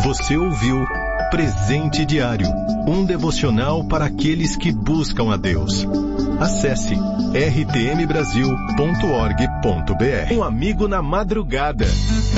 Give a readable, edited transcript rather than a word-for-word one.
Você ouviu Presente Diário, um devocional para aqueles que buscam a Deus. Acesse rtmbrasil.org.br. Um amigo na madrugada.